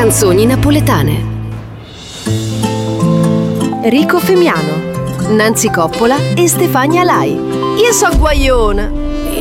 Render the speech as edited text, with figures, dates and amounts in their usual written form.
Canzoni napoletane. Rico Femiano, Nancy Coppola e Stefania Lai. Io so guaiona.